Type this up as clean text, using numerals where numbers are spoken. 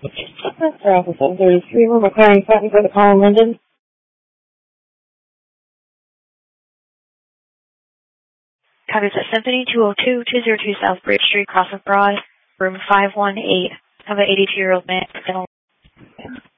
For Office 733, we're requiring Sutton for the call in Linden. Copies at Symphony 202, 202 South Bridge Street, Crossing Broad, room 518. Have an 82-year-old man.